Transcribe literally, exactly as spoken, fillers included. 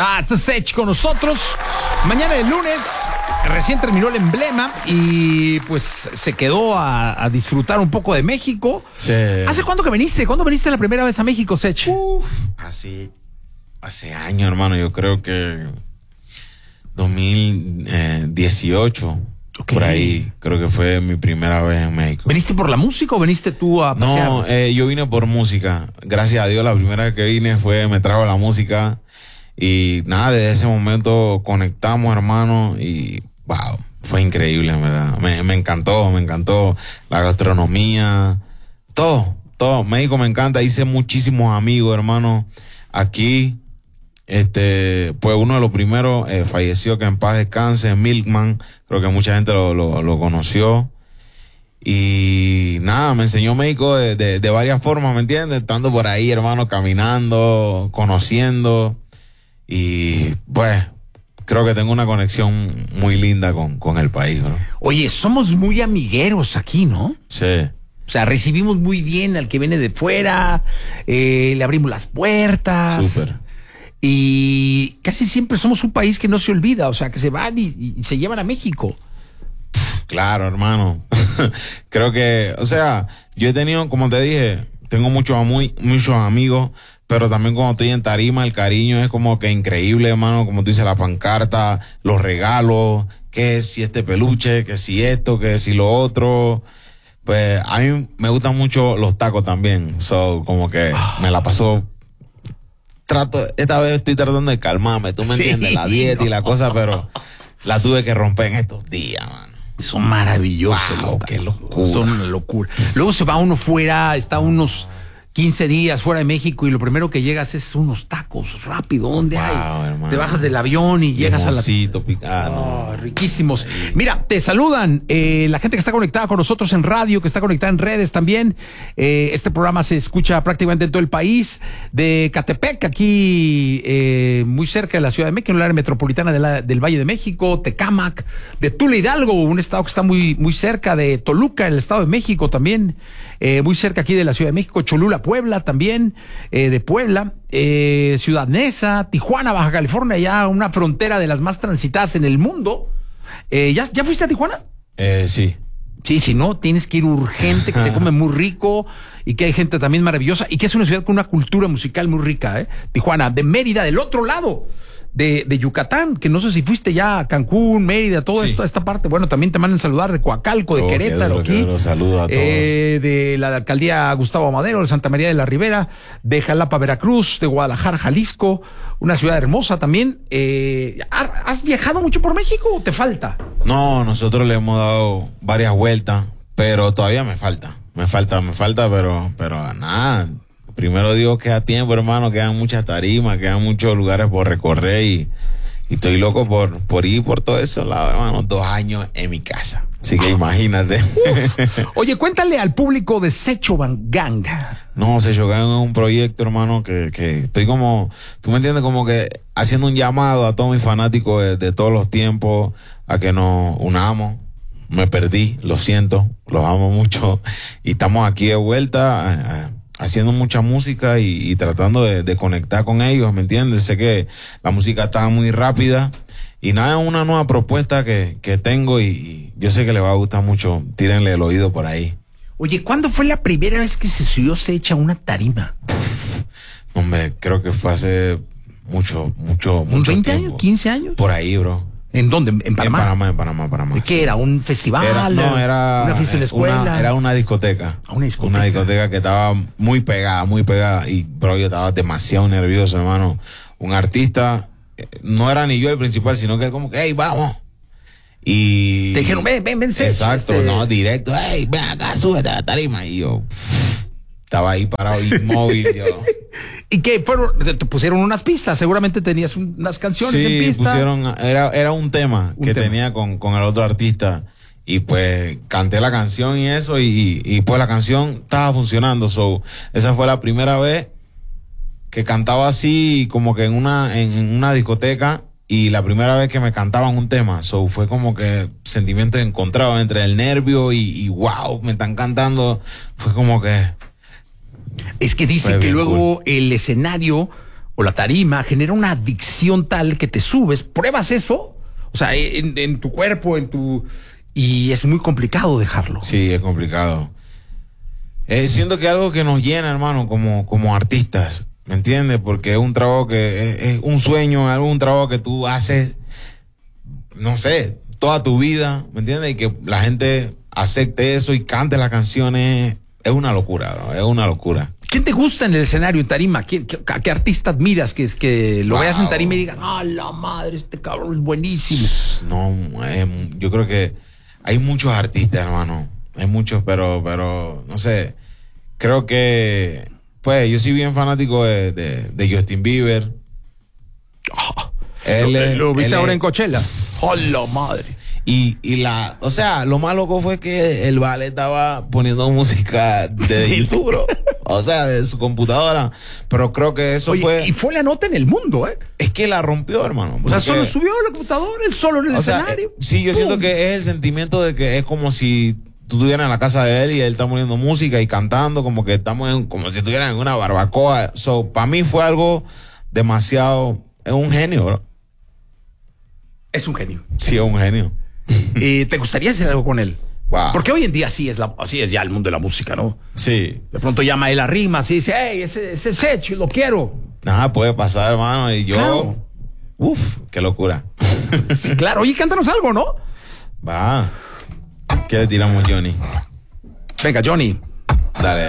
Ah, está Sech con nosotros. Mañana de lunes, recién terminó el emblema y pues se quedó a, a disfrutar un poco de México. Sí. ¿Hace cuánto que viniste? ¿Cuándo viniste la primera vez a México, Sech? Uf, hace, hace años, hermano. Yo creo que dos mil dieciocho. Okay. Por ahí, creo que fue mi primera vez en México. ¿Viniste por la música o viniste tú a pasear? No, eh, yo vine por música. Gracias a Dios, la primera vez que vine fue, me trajo la música. Y nada, desde ese momento conectamos, hermano, y wow, fue increíble, en verdad. Me, me encantó, me encantó la gastronomía, todo, todo. México me encanta, hice muchísimos amigos, hermano, aquí. Este, pues uno de los primeros eh, falleció, que en paz descanse, Milkman. Creo que mucha gente lo, lo, lo conoció. Y nada, me enseñó México de, de, de varias formas, ¿me entiendes? Estando por ahí, hermano, caminando, conociendo. Y pues creo que tengo una conexión muy linda con, con el país, bro. Oye, somos muy amigueros aquí, ¿no? Sí. O sea, recibimos muy bien al que viene de fuera, eh, le abrimos las puertas. Súper. Y casi siempre somos un país que no se olvida, o sea, que se van y, y se llevan a México. Claro, hermano. Creo que, o sea, yo he tenido, como te dije, tengo muchos, muy, muchos amigos, pero también cuando estoy en tarima, el cariño es como que increíble, hermano, como tú dices, la pancarta, los regalos, que si este peluche, que si esto, que si lo otro. Pues a mí me gustan mucho los tacos también, so, como que me la paso. Trato, esta vez estoy tratando de calmarme, tú me Sí, entiendes, la dieta no. y la cosa, pero la tuve que romper en estos días, man. Son maravillosos. Wow, los qué tacos. locura. Son una locura. Luego se va uno fuera, está unos quince días fuera de México y lo primero que llegas es unos tacos rápido. ¿Dónde Wow, hay? hermano. Te bajas del avión y llegas a la... Limoncito picado. Oh, riquísimos. Mira, te saludan eh, la gente que está conectada con nosotros en radio, que está conectada en redes también. Eh, este programa se escucha prácticamente en todo el país. De Catepec, aquí eh, muy cerca de la Ciudad de México, en el área metropolitana de la, del Valle de México. Tecámac, de Tula Hidalgo, un estado que está muy, muy cerca de Toluca, en el Estado de México también. Eh, muy cerca aquí de la Ciudad de México. Cholula, Puebla también, eh, de Puebla. Eh, Ciudad Neza, Tijuana, Baja California, ya una frontera de las más transitadas en el mundo. Eh, ¿ya, ¿Ya fuiste a Tijuana? Eh, sí. Sí, si no, tienes que ir urgente, que se come muy rico y que hay gente también maravillosa y que es una ciudad con una cultura musical muy rica, ¿eh? Tijuana, de Mérida, del otro lado de, de Yucatán, que no sé si fuiste ya a Cancún, Mérida, toda Sí. esta, esta parte. Bueno, también te mandan saludar de Coacalco, de Oh, Querétaro, qué duro, aquí. qué duro. Saludos a todos. Eh, de la alcaldía Gustavo Amadero, de Santa María de la Ribera, de Jalapa, Veracruz, de Guadalajara, Jalisco, una ciudad hermosa también. Eh, ¿Has viajado mucho por México o te falta? No, nosotros le hemos dado varias vueltas, pero todavía me falta. Me falta, me falta, pero, pero nada. Primero digo que a tiempo, hermano, quedan muchas tarimas, quedan muchos lugares por recorrer y, y estoy loco por, por ir por todo eso, la, hermano, dos años en mi casa. Así que imagínate. Oye, cuéntale al público de Secho Van Gang. No, Secho Gang es un proyecto, hermano, que, que estoy como, tú me entiendes, como que haciendo un llamado a todos mis fanáticos de, de todos los tiempos a que nos unamos. Me perdí, lo siento, los amo mucho y estamos aquí de vuelta eh, haciendo mucha música y, y tratando de, de conectar con ellos, ¿me entiendes? Sé que la música está muy rápida y nada, es una nueva propuesta que, que tengo y, y yo sé que les va a gustar mucho. Tírenle el oído por ahí. Oye, ¿cuándo fue la primera vez que se subió Secha a una tarima? Hombre, creo que fue hace mucho, mucho, ¿Un mucho veinte tiempo. años? ¿quince años? Por ahí, bro. ¿En dónde? ¿En Panamá? En Panamá, en Panamá, Panamá. ¿Qué sí. era? ¿Un festival? Era, no, era ¿Una fiesta en la escuela? Una, era una discoteca. Una discoteca. Una discoteca que estaba muy pegada, muy pegada. Y, bro, yo estaba demasiado nervioso, hermano. Un artista, no era ni yo el principal, sino que como que, hey, vamos. Y... Te dijeron, ven, ven, ven. Exacto, este... no, directo, hey, ven acá, súbete a la tarima. Y yo, pff, estaba ahí parado, inmóvil, yo... ¿Y qué? Fueron, te, te pusieron unas pistas, seguramente tenías un, unas canciones sí, en pista. pusieron, era, era un tema un que tema. tenía con, con el otro artista y pues canté la canción y eso y, y pues la canción estaba funcionando, so, esa fue la primera vez que cantaba así como que en una, en, en una discoteca y la primera vez que me cantaban un tema, so, fue como que sentimientos encontrados entre el nervio y, y wow, me están cantando, fue como que... Es que dicen Fue que bien luego cool. El escenario, o la tarima genera una adicción tal que te subes, pruebas eso, o sea, en, en tu cuerpo, en tu... y es muy complicado dejarlo. Sí, es complicado. Eh, siento que es algo que nos llena, hermano, como, como artistas, ¿me entiendes? Porque es un trabajo que es, es un sueño, es un trabajo que tú haces, no sé, toda tu vida, ¿me entiendes? Y que la gente acepte eso y cante las canciones, es una locura, ¿no? Es una locura. ¿Quién te gusta en el escenario, en tarima? ¿Quién, qué, ¿A qué artista admiras que, es que lo Wow. veas en tarima y digas, ¡ah, la madre, este cabrón es buenísimo! No, eh, yo creo que hay muchos artistas, hermano. Hay muchos, pero, pero, no sé. Creo que, pues, yo soy bien fanático de, de, de Justin Bieber. Oh, Él ¿Lo, es- lo viste él ahora es- en Coachella? ¡Oh, la madre! Y, y la, o sea, lo más loco fue que el vale estaba poniendo música de YouTube, bro. O sea, de su computadora. Pero creo que eso Oye, fue. y fue la nota en el mundo, ¿eh? Es que la rompió, hermano. O sea, porque- solo subió la computadora, él solo en el o sea, escenario. eh, sí, yo ¡Pum! siento que es el sentimiento de que es como si tú estuvieras en la casa de él y él está poniendo música y cantando, como que estamos en, como si estuvieran en una barbacoa. So, para mí fue algo demasiado. Es un genio, bro. Es un genio. Sí, es un genio. Eh, ¿Te gustaría hacer algo con él? Wow. Porque hoy en día sí es, la, así es ya el mundo de la música, ¿no? Sí. De pronto llama él a rimas y dice, hey, ese, ese Sech, lo quiero. Nada puede pasar, hermano. Y yo. Claro. Uf, qué locura. Sí, claro. Oye, cántanos algo, ¿no? Va. ¿Qué le tiramos, Johnny? Venga, Johnny. Dale.